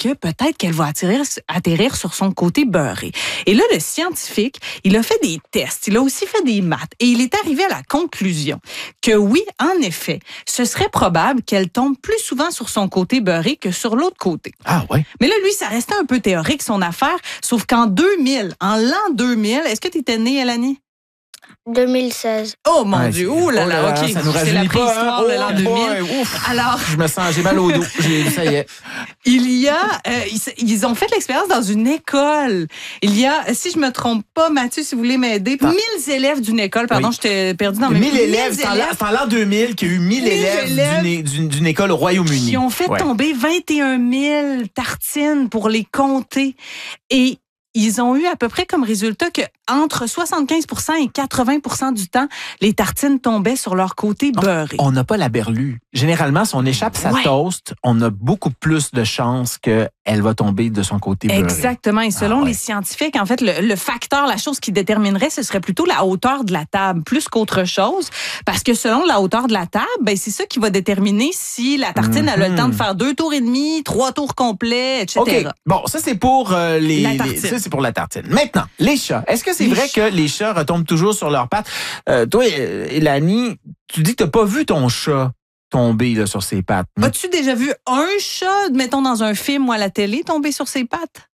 que peut-être qu'elle va atterrir sur son côté beurré. Et là, le scientifique, il a fait des tests, il a aussi fait des maths et il est arrivé à la conclusion que oui, en effet, ce serait probable qu'elle tombe plus souvent sur son côté beurré que sur l'autre côté. Ah ouais. Mais là, lui, ça restait un peu théorique, son affaire, sauf qu'en l'an 2000, est-ce que tu étais née, Elanie? 2016. Oh mon Dieu, oh là là, OK. Ça nous C'est rajeunit la pas, préhistoire hein? de l'an 2000. Ouf. Alors, J'ai mal au dos. Ça y est. il y a, ils ont fait l'expérience dans une école. Il y a, si je me trompe pas, Mathieu, si vous voulez m'aider, 1000 élèves d'une école. Pardon, Oui. je t'ai perdu dans mes 1000 élèves. C'est en l'an 2000 qu'il y a eu 1000 élèves d'une école au Royaume-Uni. Qui ont fait tomber 21 000 tartines pour les compter. Et ils ont eu à peu près comme résultat que entre 75 et 80 du temps, les tartines tombaient sur leur côté beurré. On n'a pas la berlue. Généralement, si on échappe sa toast, on a beaucoup plus de chances qu'elle va tomber de son côté beurré. Exactement. Et selon les scientifiques, en fait, le facteur, la chose qui déterminerait, ce serait plutôt la hauteur de la table, plus qu'autre chose. Parce que selon la hauteur de la table, ben, c'est ça qui va déterminer si la tartine a le temps de faire 2 tours et demi, 3 tours complets, etc. OK. Bon, ça, c'est pour tartine. c'est pour la tartine. Maintenant, les chats. Est-ce que c'est vrai que les chats retombent toujours sur leurs pattes? Toi, Elanie, tu dis que t'as pas vu ton chat tomber là, sur ses pattes. As-tu déjà vu un chat, mettons dans un film ou à la télé, tomber sur ses pattes?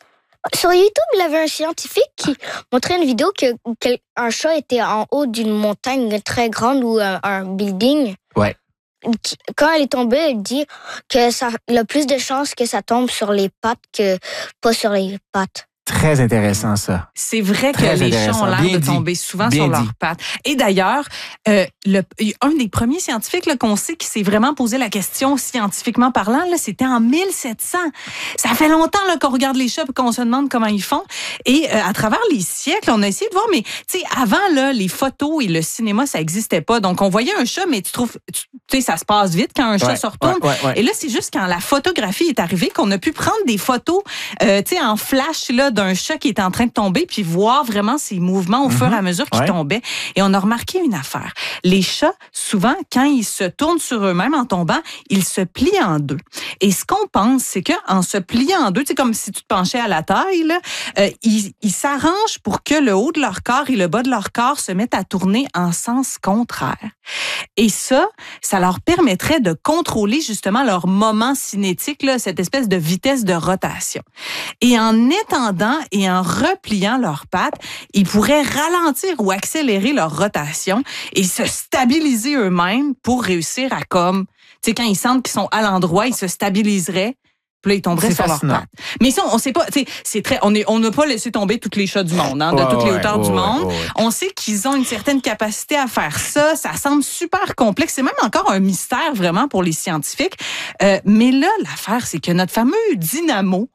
Sur YouTube, il y avait un scientifique qui montrait une vidéo qu'un chat était en haut d'une montagne très grande ou un building. Ouais. Quand elle est tombée, elle dit qu'il a plus de chances que ça tombe sur les pattes que pas sur les pattes. Très intéressant, ça. C'est vrai Très que les chats ont l'air de tomber souvent sur leurs pattes. Et d'ailleurs, un des premiers scientifiques là, qu'on sait qui s'est vraiment posé la question scientifiquement parlant, là, c'était en 1700. Ça fait longtemps là, qu'on regarde les chats et qu'on se demande comment ils font. Et à travers les siècles, on a essayé de voir, mais tu sais, avant, là, les photos et le cinéma, ça n'existait pas. Donc, on voyait un chat, mais tu sais, ça se passe vite quand un chat se retourne. Ouais. Et là, c'est juste quand la photographie est arrivée qu'on a pu prendre des photos, tu sais, en flash, là, d'un chat qui était en train de tomber, puis voir vraiment ses mouvements au fur et à mesure qu'il tombait. Et on a remarqué une affaire. Les chats, souvent, quand ils se tournent sur eux-mêmes en tombant, ils se plient en deux. Et ce qu'on pense, c'est qu'en se pliant en deux, c'est comme si tu te penchais à la taille, là, ils s'arrangent pour que le haut de leur corps et le bas de leur corps se mettent à tourner en sens contraire. Et ça leur permettrait de contrôler justement leur moment cinétique, là, cette espèce de vitesse de rotation. Et en étendant et en repliant leurs pattes, ils pourraient ralentir ou accélérer leur rotation et se stabiliser eux-mêmes pour réussir à comme, tu sais, quand ils sentent qu'ils sont à l'endroit, ils se stabiliseraient. Puis là, ils tomberaient sur leurs pattes. Mais ça, on sait pas, tu sais, c'est très, on n'a pas laissé tomber toutes les chats du monde, hein, de toutes les hauteurs du monde. On sait qu'ils ont une certaine capacité à faire ça. Ça semble super complexe. C'est même encore un mystère vraiment pour les scientifiques. Mais là, l'affaire, c'est que notre fameux dynamo,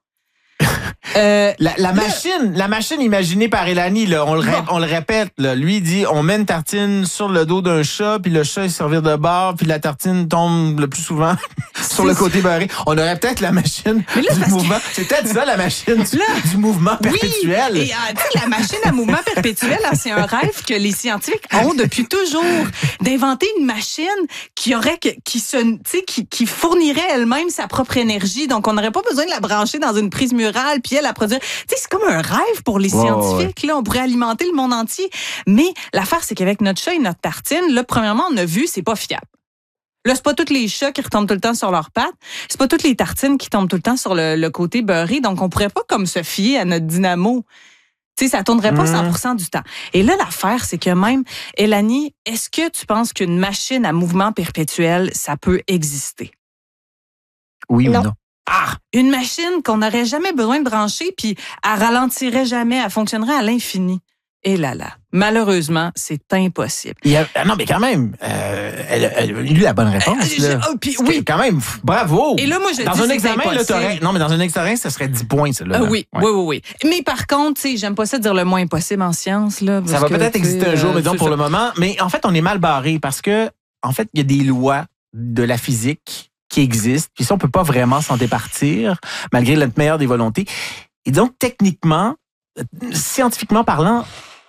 la machine imaginée par Elanie, là, on le répète, là, lui dit on met une tartine sur le dos d'un chat, puis le chat il se revire de bord, puis la tartine tombe le plus souvent sur le côté beurré. On aurait peut-être la machine du mouvement. C'est peut-être ça la machine du mouvement perpétuel. Oui, et la machine à mouvement perpétuel, là, c'est un rêve que les scientifiques ont depuis toujours, d'inventer une machine qui fournirait elle-même sa propre énergie. Donc on n'aurait pas besoin de la brancher dans une prise murale puis elle a produire. Tu sais, c'est comme un rêve pour les scientifiques. Là, on pourrait alimenter le monde entier. Mais l'affaire, c'est qu'avec notre chat et notre tartine, là, premièrement, on a vu, c'est pas fiable. Là, c'est pas tous les chats qui retombent tout le temps sur leurs pattes. C'est pas toutes les tartines qui tombent tout le temps sur le côté beurré. Donc, on pourrait pas comme se fier à notre dynamo. Tu sais, ça tournerait pas 100% du temps. Et là, l'affaire, c'est que même, Elanie, est-ce que tu penses qu'une machine à mouvement perpétuel, ça peut exister? Oui ou non? Une machine qu'on n'aurait jamais besoin de brancher, puis elle ralentirait jamais, elle fonctionnerait à l'infini. Et là, malheureusement, c'est impossible. Non, mais quand même, elle a eu la bonne réponse. Oui. Quand même, bravo. Et là, moi, je dans dis un c'est examen, impossible. non, mais dans un examen, ça serait 10 points, ça. Là. Oui. Mais par contre, tu sais, j'aime pas ça dire le moins impossible en science. Là, ça va peut-être exister un jour, mais disons pour le moment. Mais en fait, on est mal barré parce que, en fait, il y a des lois de la physique qui existent. Puis ça, on peut pas vraiment s'en départir, malgré notre meilleure des volontés. Et donc, techniquement, scientifiquement parlant,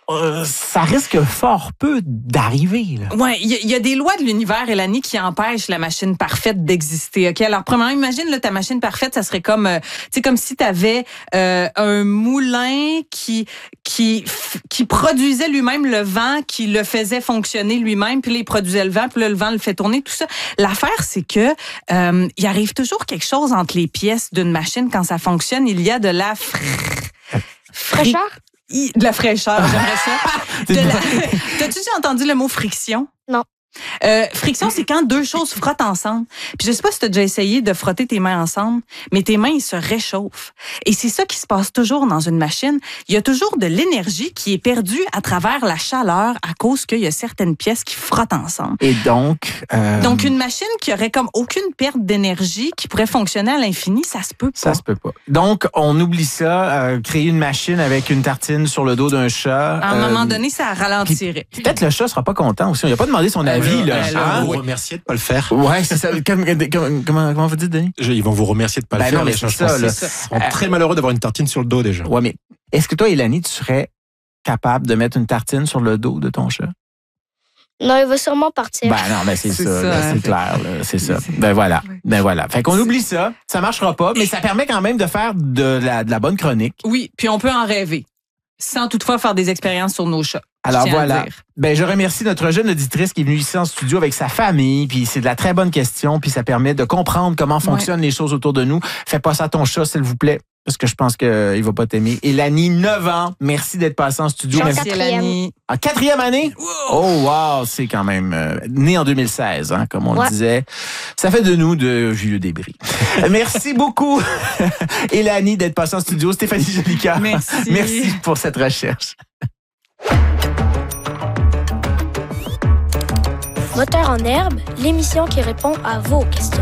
ça risque fort peu d'arriver. Oui, il y a des lois de l'univers, Élanie, qui empêchent la machine parfaite d'exister. Ok, alors premièrement, imagine là, ta machine parfaite, ça serait comme, comme si tu avais un moulin qui produisait lui-même le vent, qui le faisait fonctionner lui-même, puis là, il produisait le vent, puis là, le vent le fait tourner, tout ça. L'affaire, c'est que il arrive toujours quelque chose entre les pièces d'une machine quand ça fonctionne. Il y a de la Fraîcheur? De la fraîcheur, j'aimerais ça. T'as-tu déjà entendu le mot friction? Non. Friction, c'est quand deux choses frottent ensemble. Puis je sais pas si tu as déjà essayé de frotter tes mains ensemble, mais tes mains, ils se réchauffent. Et c'est ça qui se passe toujours dans une machine. Il y a toujours de l'énergie qui est perdue à travers la chaleur à cause qu'il y a certaines pièces qui frottent ensemble. Et donc... Donc, une machine qui aurait comme aucune perte d'énergie, qui pourrait fonctionner à l'infini, ça se peut pas. Ça se peut pas. Donc, on oublie ça, créer une machine avec une tartine sur le dos d'un chat. À un moment donné, ça ralentirait. Peut-être le chat sera pas content aussi. On n'a pas demandé son avis. Ils vont vous remercier de pas le faire. Ouais, c'est ça. Comment vous dites, Denis? Ils vont vous remercier de pas le faire. Non, mais les chats, c'est ça, ils seront très malheureux d'avoir une tartine sur le dos déjà. Ouais, mais est-ce que toi, Élanie, tu serais capable de mettre une tartine sur le dos de ton chat? Non, il va sûrement partir. Ben non, ben c'est ça, là, c'est clair, là, c'est ça. Ben voilà. Fait qu'on oublie ça, ça marchera pas, mais ça permet quand même de faire de la bonne chronique. Oui, puis on peut en rêver, sans toutefois faire des expériences sur nos chats. Alors voilà. Ben je remercie notre jeune auditrice qui est venue ici en studio avec sa famille, puis c'est de la très bonne question, puis ça permet de comprendre comment fonctionnent les choses autour de nous. Fais pas ça à ton chat, s'il vous plaît, parce que je pense qu'il va pas t'aimer. Élanie, 9 ans, merci d'être passée en studio. Merci Élanie. En 4e année? Wow. Oh wow, c'est quand même né en 2016, hein, comme on le disait. Ça fait de nous de vieux débris. Merci beaucoup, Élanie, d'être passée en studio. Stéphanie Jolicoeur. Merci pour cette recherche. Moteur en herbe, l'émission qui répond à vos questions.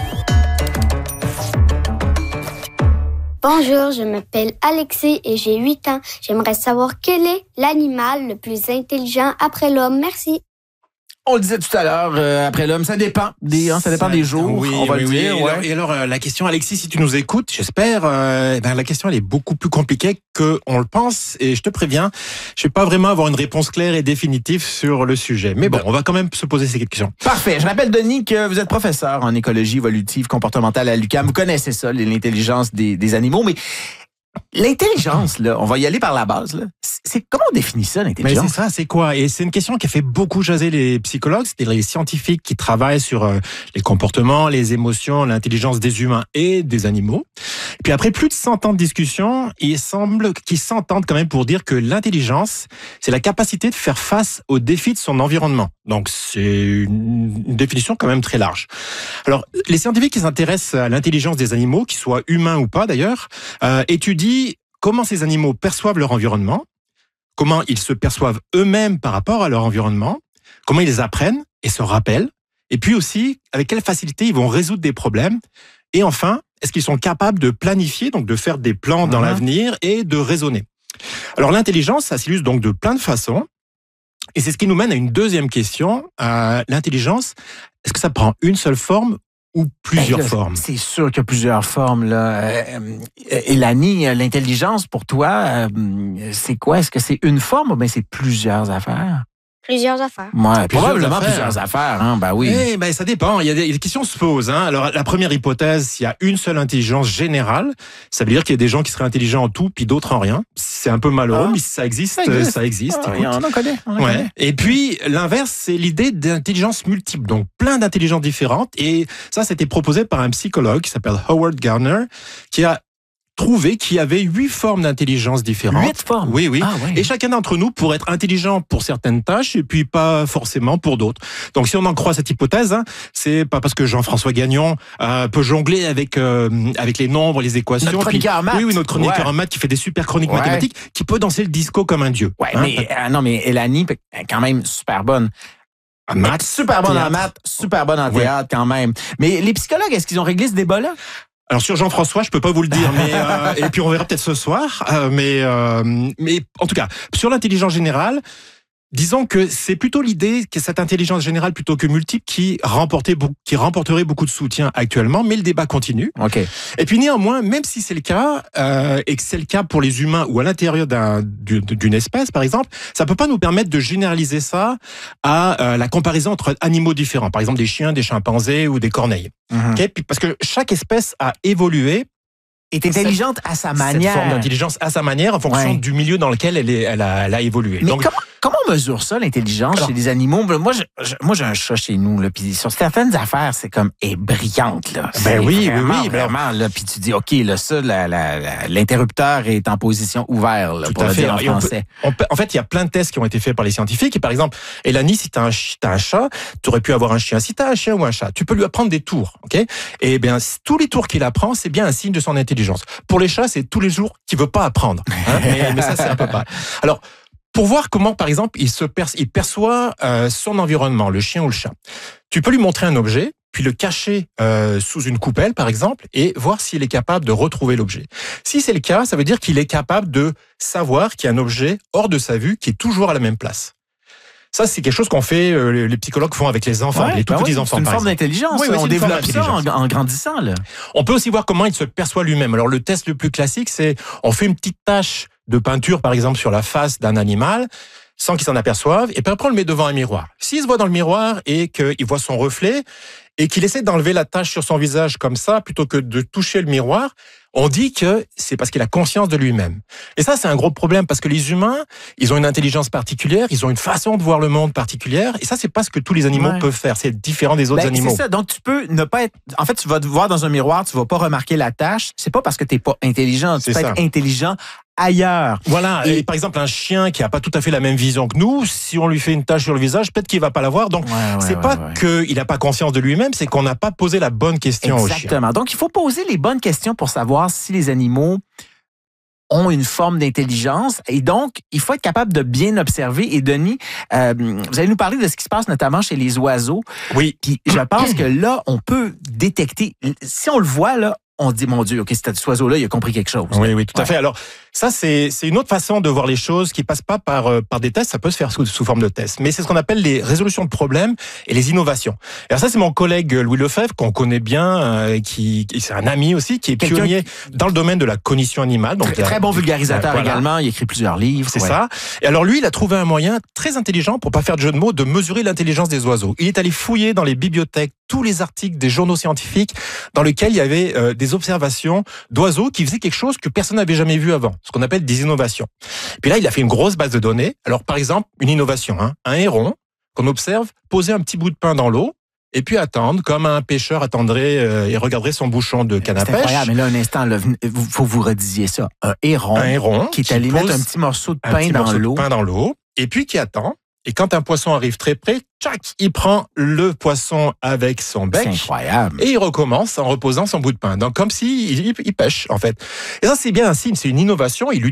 Bonjour, je m'appelle Alexis et j'ai 8 ans. J'aimerais savoir quel est l'animal le plus intelligent après l'homme. Merci. On le disait tout à l'heure, après l'homme, ça dépend ça dépend des jours, oui, on va le dire. Ouais. Et alors, la question, Alexis, si tu nous écoutes, j'espère, la question, elle est beaucoup plus compliquée qu'on le pense. Et je te préviens, je vais pas vraiment avoir une réponse claire et définitive sur le sujet. Mais bon, on va quand même se poser ces questions. Parfait. Je rappelle, Denis, que vous êtes professeur en écologie évolutive comportementale à l'UQAM. Vous connaissez ça, l'intelligence des animaux, mais... L'intelligence, là, on va y aller par la base, là. C'est comment on définit ça, l'intelligence? Mais c'est ça, c'est quoi? Et c'est une question qui a fait beaucoup jaser les psychologues, c'est les scientifiques qui travaillent sur les comportements, les émotions, l'intelligence des humains et des animaux. Et puis après plus de 100 ans de discussion, il semble qu'ils s'entendent quand même pour dire que l'intelligence, c'est la capacité de faire face aux défis de son environnement. Donc c'est une définition quand même très large. Alors, les scientifiques qui s'intéressent à l'intelligence des animaux, qu'ils soient humains ou pas d'ailleurs, étudient comment ces animaux perçoivent leur environnement, comment ils se perçoivent eux-mêmes par rapport à leur environnement, comment ils apprennent et se rappellent, et puis aussi avec quelle facilité ils vont résoudre des problèmes, et enfin, est-ce qu'ils sont capables de planifier, donc de faire des plans dans l'avenir et de raisonner. Alors l'intelligence, ça s'illustre donc de plein de façons, et c'est ce qui nous mène à une deuxième question. L'intelligence, est-ce que ça prend une seule forme ou plusieurs formes? C'est sûr qu'il y a plusieurs formes, là. Élanie, l'intelligence, pour toi, c'est quoi? Est-ce que c'est une forme ou bien c'est plusieurs affaires? Plusieurs affaires. Ouais, probablement plusieurs affaires, hein, ben oui. Eh ben, ça dépend. Il y a des questions se posent, hein. Alors, la première hypothèse, il y a une seule intelligence générale. Ça veut dire qu'il y a des gens qui seraient intelligents en tout, puis d'autres en rien. C'est un peu malheureux, mais si ça existe, ça existe. On en connaît. Et puis, l'inverse, c'est l'idée d'intelligence multiple. Donc, plein d'intelligences différentes. Et ça, c'était proposé par un psychologue qui s'appelle Howard Gardner, qui a trouvé qu'il y avait 8 formes d'intelligence différentes. 8 formes? Oui. Ah, ouais. Et chacun d'entre nous pourrait être intelligent pour certaines tâches et puis pas forcément pour d'autres. Donc si on en croit cette hypothèse, hein, c'est pas parce que Jean-François Gagnon peut jongler avec les nombres, les équations. Notre chroniqueur en maths. Oui, notre chroniqueur en maths qui fait des super chroniques mathématiques, qui peut danser le disco comme un dieu. Ouais, hein? mais Élanie, quand même super bonne. En maths, super bonne en maths, super bonne en théâtre quand même. Mais les psychologues, est-ce qu'ils ont réglé ce débat-là? Alors sur Jean-François, je peux pas vous le dire, mais et puis on verra peut-être ce soir. Mais en tout cas, sur l'intelligence générale, Disons que c'est plutôt l'idée que cette intelligence générale plutôt que multiple qui remporterait beaucoup de soutien actuellement, mais le débat continue. Okay. Et puis néanmoins, même si c'est le cas, et que c'est le cas pour les humains ou à l'intérieur d'une espèce, par exemple, ça peut pas nous permettre de généraliser ça à la comparaison entre animaux différents, par exemple des chiens, des chimpanzés ou des corneilles. Okay? Puis parce que chaque espèce a évolué, est intelligente à sa manière. Cette forme d'intelligence à sa manière en fonction du milieu dans lequel elle a évolué. Mais donc, comment on mesure ça, l'intelligence chez les animaux? Moi, j'ai un chat chez nous, là, puis sur certaines affaires, c'est comme, est brillante, là. Ben oui. Vraiment, là, puis tu dis, OK, là, ça, l'interrupteur est en position ouverte, là, pour le dire en français. En fait, il y a plein de tests qui ont été faits par les scientifiques. Et par exemple, Elanie, si t'as un chat, tu aurais pu avoir un chien. Si t'as un chien ou un chat, tu peux lui apprendre des tours, OK? Et bien, tous les tours qu'il apprend, c'est bien un signe de son intelligence. Pour les chats, c'est tous les jours qu'il veut pas apprendre. Hein, mais ça, c'est un peu pas. Alors, pour voir comment, par exemple, il perçoit son environnement, le chien ou le chat, tu peux lui montrer un objet, puis le cacher sous une coupelle, par exemple, et voir s'il est capable de retrouver l'objet. Si c'est le cas, ça veut dire qu'il est capable de savoir qu'il y a un objet hors de sa vue qui est toujours à la même place. Ça, c'est quelque chose qu'on fait, les psychologues font avec les enfants, les tout petits enfants. C'est une forme d'intelligence. Oui, on développe ça en grandissant. Là. On peut aussi voir comment il se perçoit lui-même. Alors, le test le plus classique, c'est on fait une petite tache de peinture, par exemple, sur la face d'un animal, sans qu'il s'en aperçoive, et puis après, on le met devant un miroir. S'il se voit dans le miroir et qu'il voit son reflet, et qu'il essaie d'enlever la tache sur son visage comme ça, plutôt que de toucher le miroir, on dit que c'est parce qu'il a conscience de lui-même. Et ça, c'est un gros problème, parce que les humains, ils ont une intelligence particulière, ils ont une façon de voir le monde particulière, et ça, c'est pas ce que tous les animaux peuvent faire. C'est différent des autres animaux. C'est ça. Donc, tu peux ne pas être... En fait, tu vas te voir dans un miroir, tu vas pas remarquer la tache. C'est pas parce que t'es pas intelligent. Tu peux être intelligent ailleurs. Voilà. Et par exemple, un chien qui a pas tout à fait la même vision que nous, si on lui fait une tache sur le visage, peut-être qu'il va pas la voir. Donc, c'est pas qu'il a pas conscience de lui-même, c'est qu'on n'a pas posé la bonne question au chien. Exactement. Donc, il faut poser les bonnes questions pour savoir si les animaux ont une forme d'intelligence. Et donc, il faut être capable de bien observer. Et Denis, vous allez nous parler de ce qui se passe notamment chez les oiseaux. Oui. Puis, je pense que là, on peut détecter. Si on le voit, là, on se dit, mon Dieu, OK, cet oiseau-là, il a compris quelque chose. Oui, tout à fait. Alors, ça, c'est une autre façon de voir les choses qui passe pas par des tests. Ça peut se faire sous forme de tests. Mais c'est ce qu'on appelle les résolutions de problèmes et les innovations. Alors ça, c'est mon collègue Louis Lefebvre, qu'on connaît bien, qui c'est un ami aussi, qui est pionnier dans le domaine de la cognition animale. Donc, très bon vulgarisateur également. Il écrit plusieurs livres. C'est ça. Et alors, lui, il a trouvé un moyen très intelligent, pour pas faire de jeu de mots, de mesurer l'intelligence des oiseaux. Il est allé fouiller dans les bibliothèques tous les articles des journaux scientifiques dans lesquels il y avait des observations d'oiseaux qui faisaient quelque chose que personne n'avait jamais vu avant, ce qu'on appelle des innovations. Puis là, il a fait une grosse base de données. Alors, par exemple, une innovation, un héron qu'on observe poser un petit bout de pain dans l'eau et puis attendre, comme un pêcheur attendrait et regarderait son bouchon de canne à pêche. C'est incroyable, mais là, un instant, il faut que vous redisiez ça. Un héron qui est allé mettre un petit morceau de pain dans l'eau, et puis qui attend. Et quand un poisson arrive très près, tchac, il prend le poisson avec son bec. C'est incroyable. Et il recommence en reposant son bout de pain. Donc, comme si il pêche, en fait. Et ça, c'est bien un signe, c'est une innovation. Il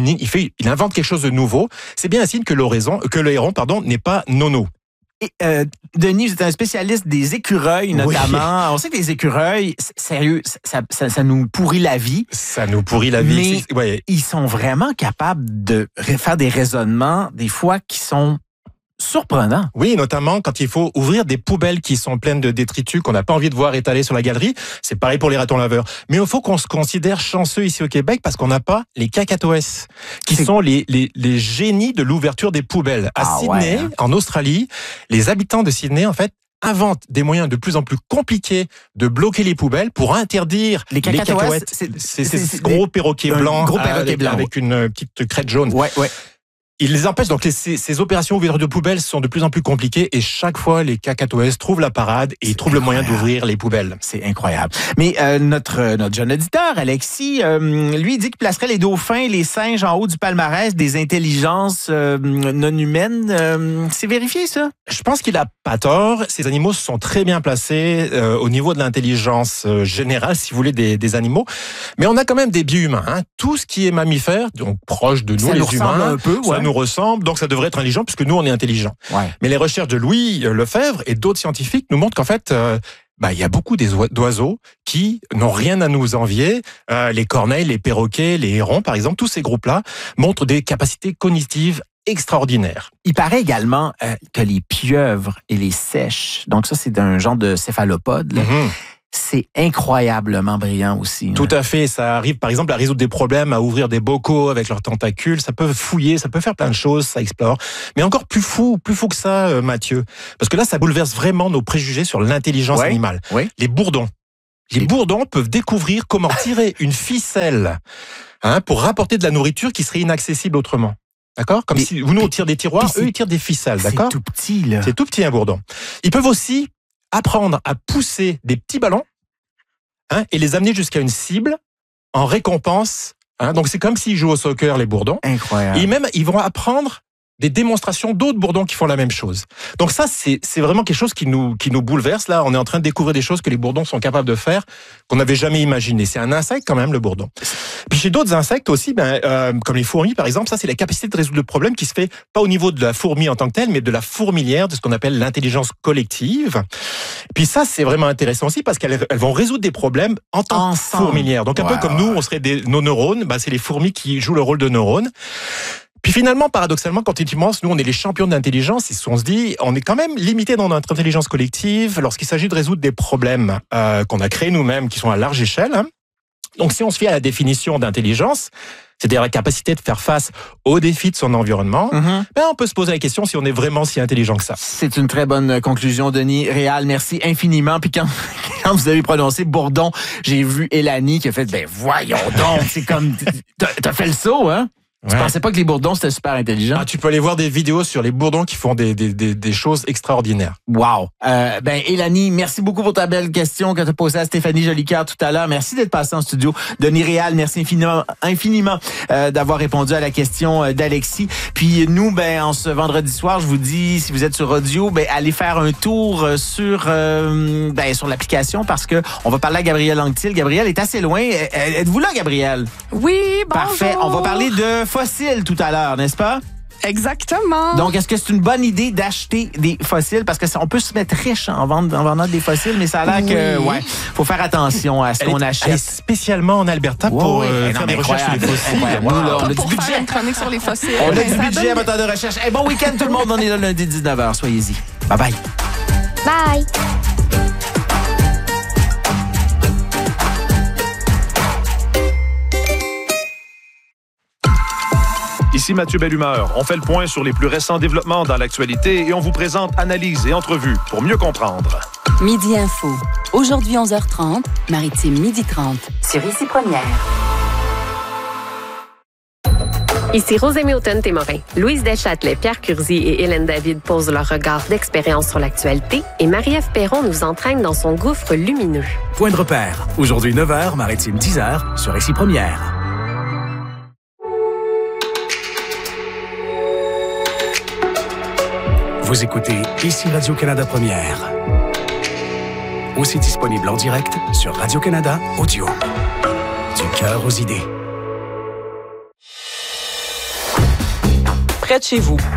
invente quelque chose de nouveau. C'est bien un signe que le héron, n'est pas nono. Et, Denis, vous êtes un spécialiste des écureuils, notamment. Oui. On sait que les écureuils, sérieux, ça nous pourrit la vie. Ça nous pourrit la vie. Mais ils sont vraiment capables de faire des raisonnements, des fois, qui sont surprenant. Oui, notamment quand il faut ouvrir des poubelles qui sont pleines de détritus qu'on n'a pas envie de voir étalés sur la galerie. C'est pareil pour les ratons laveurs. Mais il faut qu'on se considère chanceux ici au Québec parce qu'on n'a pas les cacatoès, qui sont les génies de l'ouverture des poubelles. À Sydney, en Australie, les habitants de Sydney, en fait, inventent des moyens de plus en plus compliqués de bloquer les poubelles pour interdire les cacahuètes. C'est ces gros perroquets blancs avec une petite crête jaune. Ouais. Ils les empêchent, donc ces opérations ouverture de poubelles sont de plus en plus compliquées et chaque fois les cacatoès trouvent la parade et ils trouvent le moyen d'ouvrir les poubelles. C'est incroyable. Mais notre jeune auditeur, Alexis, lui dit qu'il placerait les dauphins et les singes en haut du palmarès des intelligences non humaines. C'est vérifié ça? Je pense qu'il a pas tort. Ces animaux sont très bien placés au niveau de l'intelligence générale, si vous voulez, des animaux. Mais on a quand même des biais humains. Hein. Tout ce qui est mammifère, donc proche de nous, les humains, un peu, ça nous ressemble, donc ça devrait être intelligent puisque nous on est intelligents. Ouais. Mais les recherches de Louis Lefebvre et d'autres scientifiques nous montrent qu'en fait, il y a beaucoup d'oiseaux qui n'ont rien à nous envier. Les corneilles, les perroquets, les hérons, par exemple, tous ces groupes-là montrent des capacités cognitives extraordinaires. Il paraît également que les pieuvres et les seiches, donc ça, c'est un genre de céphalopode, là, c'est incroyablement brillant aussi. Tout à fait. Ça arrive, par exemple, à résoudre des problèmes, à ouvrir des bocaux avec leurs tentacules. Ça peut fouiller, ça peut faire plein de choses, ça explore. Mais encore plus fou que ça, Mathieu. Parce que là, ça bouleverse vraiment nos préjugés sur l'intelligence animale. Oui. Les bourdons. Les bourdons peuvent découvrir comment tirer une ficelle pour rapporter de la nourriture qui serait inaccessible autrement. D'accord ? Comme si nous, on tire des tiroirs, eux, ils tirent des ficelles. D'accord ? C'est tout petit, là. C'est tout petit, un bourdon. Ils peuvent aussi apprendre à pousser des petits ballons et les amener jusqu'à une cible en récompense. Donc, c'est comme s'ils jouent au soccer, les bourdons. Incroyable. Et même, ils vont apprendre des démonstrations d'autres bourdons qui font la même chose. Donc ça, c'est vraiment quelque chose qui nous bouleverse. Là, on est en train de découvrir des choses que les bourdons sont capables de faire qu'on n'avait jamais imaginé. C'est un insecte quand même, le bourdon. Puis chez d'autres insectes aussi, comme les fourmis par exemple, ça c'est la capacité de résoudre le problème qui se fait pas au niveau de la fourmi en tant que telle, mais de la fourmilière, de ce qu'on appelle l'intelligence collective. Puis ça, c'est vraiment intéressant aussi parce qu'elles vont résoudre des problèmes en tant que fourmilière. Donc un peu comme nous, on serait nos neurones, c'est les fourmis qui jouent le rôle de neurones. Puis finalement, paradoxalement, quand tu penses, nous, on est les champions d'intelligence, on se dit, on est quand même limité dans notre intelligence collective lorsqu'il s'agit de résoudre des problèmes qu'on a créés nous-mêmes, qui sont à large échelle. Donc si on se fie à la définition d'intelligence, c'est-à-dire la capacité de faire face aux défis de son environnement, on peut se poser la question si on est vraiment si intelligent que ça. C'est une très bonne conclusion, Denis Réal. Merci infiniment. Puis quand vous avez prononcé bourdon, j'ai vu Élanie qui a fait, voyons donc, c'est comme, t'as fait le saut, hein? Tu pensais pas que les bourdons, c'était super intelligent? Tu peux aller voir des vidéos sur les bourdons qui font des choses extraordinaires. Wow. Élanie, merci beaucoup pour ta belle question que tu as posée à Stéphanie Jolicoeur tout à l'heure. Merci d'être passé en studio. Denis Réal, merci infiniment d'avoir répondu à la question d'Alexis. Puis nous, en ce vendredi soir, je vous dis, si vous êtes sur audio, allez faire un tour sur l'application parce que on va parler à Gabrielle Anctil. Gabrielle est assez loin. Êtes-vous là, Gabrielle? Oui, bonjour. Parfait. On va parler de fossiles tout à l'heure, n'est-ce pas? Exactement. Donc, est-ce que c'est une bonne idée d'acheter des fossiles? Parce que on peut se mettre riche en vendant des fossiles, mais ça a l'air que, faut faire attention à ce qu'on achète. Elle est spécialement en Alberta pour faire des recherches sur les fossiles. Nous, là, on a du pour budget. faire une chronique sur les fossiles. On a du budget à moteur de recherche. Bon week-end tout le monde. On est là lundi 19h. Soyez-y. Bye bye. Bye. Ici Mathieu Bellumeur. On fait le point sur les plus récents développements dans l'actualité et on vous présente analyses et entrevues pour mieux comprendre. Midi Info. Aujourd'hui 11h30, Maritime 12h30 sur Ici Première. Ici Rosemée Automne-Témorin. Louise Deschâtelet, Pierre Curzi et Hélène David posent leur regard d'expérience sur l'actualité et Marie-Ève Perron nous entraîne dans son gouffre lumineux. Point de repère. Aujourd'hui 9h, Maritime 10h sur Ici Première. Vous écoutez Ici Radio-Canada Première. Aussi disponible en direct sur Radio-Canada Audio. Du cœur aux idées. Près de chez vous,